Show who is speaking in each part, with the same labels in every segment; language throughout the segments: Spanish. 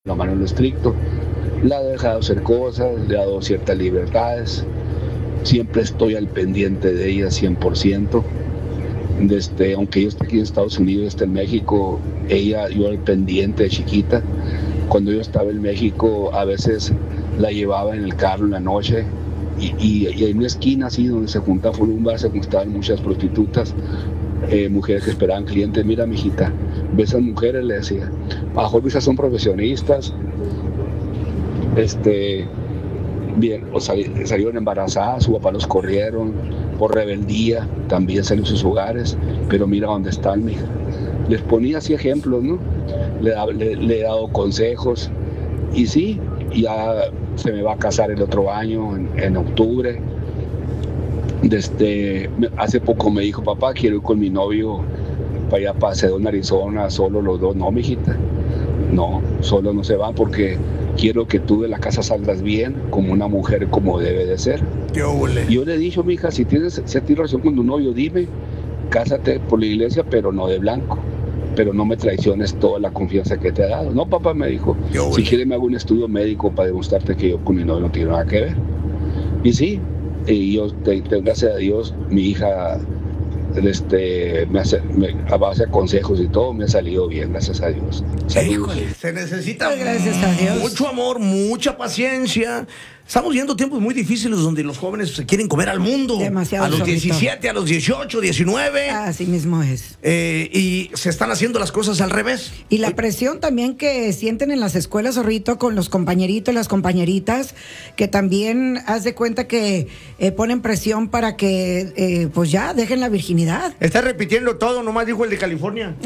Speaker 1: la mano en lo estricto. La he dejado hacer cosas, le he dado ciertas libertades. Siempre estoy al pendiente de ella 100%. Aunque yo esté aquí en Estados Unidos, esté en México, yo al pendiente de chiquita. Cuando yo estaba en México, a veces la llevaba en el carro en la noche y en una esquina así donde se juntaba un bar, se juntaban muchas prostitutas, mujeres que esperaban clientes. Mira, mijita, ves a esas mujeres, le decía, a lo mejor esas son profesionistas, bien, salieron embarazadas, su papá los corrieron por rebeldía, también salieron de sus hogares, pero mira dónde están, mija. Les ponía así ejemplos, ¿no? Le he dado consejos, y sí, ya se me va a casar el otro año, en octubre. Hace poco me dijo, papá, quiero ir con mi novio para allá, para Sedona, Arizona, solo los dos. No, mijita, no, solo no se van, porque quiero que tú de la casa salgas bien, como una mujer, como debe de ser. Yo le he dicho, mija, si tienes relación con tu novio, dime, cásate por la iglesia, pero no de blanco. Pero no me traiciones toda la confianza que te ha dado. No, papá, me dijo, si quieres me hago un estudio médico para demostrarte que yo con mi novio no tiene nada que ver. Y sí, gracias a Dios, mi hija, a base de consejos y todo, me ha salido bien, gracias a Dios.
Speaker 2: Híjole, se necesita
Speaker 3: gracias a Dios.
Speaker 2: Mucho amor, mucha paciencia. Estamos viendo tiempos muy difíciles donde los jóvenes se quieren comer al mundo.
Speaker 3: Demasiado.
Speaker 2: A los 17, a los 18, 19.
Speaker 3: Así mismo es.
Speaker 2: Y se están haciendo las cosas al revés.
Speaker 3: Y la presión también que sienten en las escuelas, Zorrito, con los compañeritos y las compañeritas, que también haz de cuenta que ponen presión para que pues ya dejen la virginidad.
Speaker 2: Está repitiendo todo, nomás dijo el de California.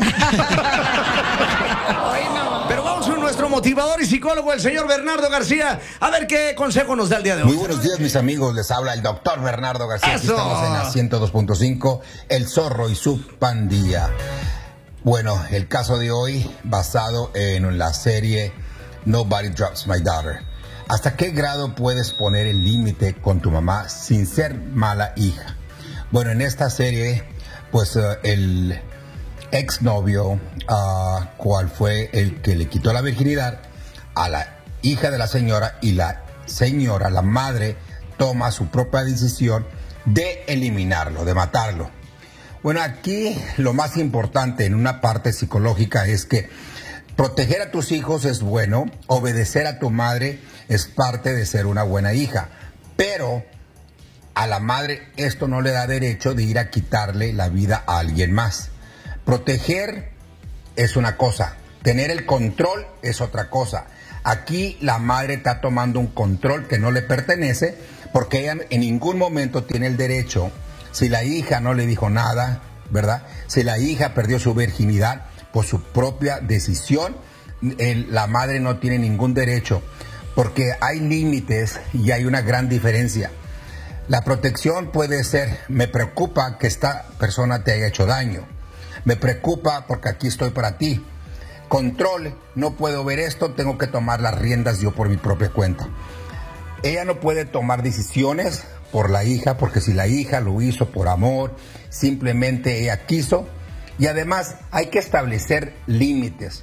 Speaker 2: Pero vamos con nuestro motivador y psicólogo, el señor Bernardo García, a ver qué consejo nos da el día de hoy.
Speaker 4: Muy buenos días, mis amigos, les habla el doctor Bernardo García. Aquí estamos en la 102.5, El Zorro y su pandilla. Bueno, el caso de hoy basado en la serie Nobody Drops My Daughter. ¿Hasta qué grado puedes poner el límite con tu mamá sin ser mala hija? Bueno, en esta serie, pues el exnovio, cual fue el que le quitó la virginidad a la hija de la señora, y la señora, la madre, toma su propia decisión de eliminarlo, de matarlo. Bueno, aquí lo más importante en una parte psicológica es que proteger a tus hijos es bueno, obedecer a tu madre es parte de ser una buena hija, pero a la madre esto no le da derecho de ir a quitarle la vida a alguien más. Proteger es una cosa, tener el control es otra cosa. Aquí la madre está tomando un control que no le pertenece, porque ella en ningún momento tiene el derecho, si la hija no le dijo nada, ¿verdad? Si la hija perdió su virginidad por su propia decisión, la madre no tiene ningún derecho, porque hay límites y hay una gran diferencia. La protección puede ser, me preocupa que esta persona te haya hecho daño. Me preocupa porque aquí estoy para ti. Control, no puedo ver esto, tengo que tomar las riendas yo por mi propia cuenta. Ella no puede tomar decisiones por la hija, porque si la hija lo hizo por amor, simplemente ella quiso. Y además hay que establecer límites.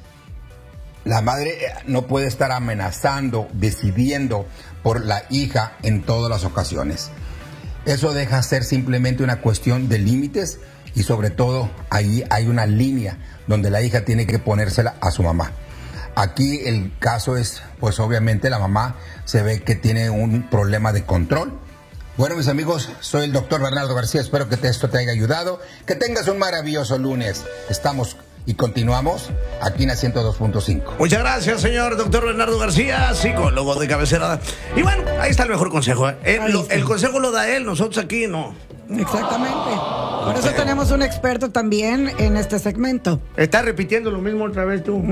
Speaker 4: La madre no puede estar amenazando, decidiendo por la hija en todas las ocasiones. Eso deja ser simplemente una cuestión de límites. Y sobre todo, ahí hay una línea donde la hija tiene que ponérsela a su mamá. Aquí el caso es, pues obviamente la mamá se ve que tiene un problema de control. Bueno, mis amigos, soy el doctor Bernardo García. Espero que esto te haya ayudado. Que tengas un maravilloso lunes. Estamos y continuamos aquí en la 102.5.
Speaker 2: Muchas gracias, señor doctor Bernardo García, psicólogo de cabecera. Y bueno, ahí está el mejor consejo. El consejo lo da él, nosotros aquí no.
Speaker 3: Exactamente. Por eso tenemos un experto también en este segmento.
Speaker 2: Estás repitiendo lo mismo otra vez tú.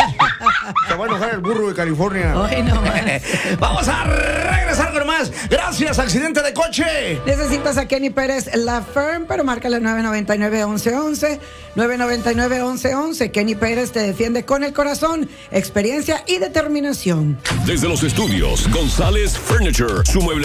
Speaker 2: Te va a enojar el burro de California.
Speaker 3: Hoy no más.
Speaker 2: Vamos a regresar con más. Gracias, accidente de coche.
Speaker 3: Necesitas a Kenny Pérez, la firm, pero márcale 999-1111. 999-1111. Kenny Pérez te defiende con el corazón, experiencia y determinación.
Speaker 5: Desde los estudios González Furniture, su mueble